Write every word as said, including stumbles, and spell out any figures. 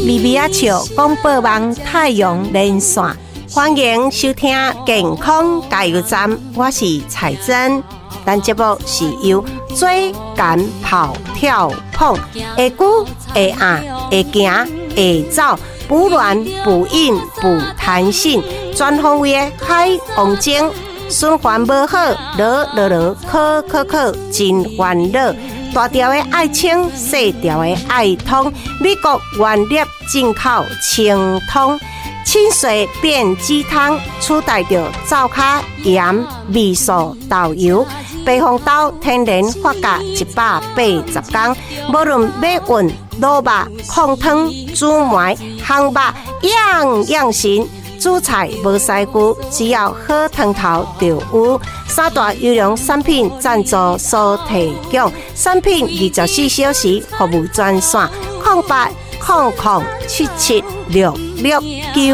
咪咪仔笑广播网太阳连线，欢迎收听健康加油站，我是彩珍。咱节目是由追赶跑跳碰，会久会硬会行会走，补卵补阴补弹性，全方位的海王精。循环无好，落落落，考考考，真烦恼。大条的爱清，细条的爱通。美国原粒进口清通，清水变鸡汤，取代着灶卡盐、味素、豆油。白红豆天然发酵一百八十天，无论要运、卤肉、控汤、煮糜、烘肉，样样行。煮菜无师傅，只要好汤头就有。三大优良产品赞助所提供，产品二十四小时服务专线：零八零零七七六六九。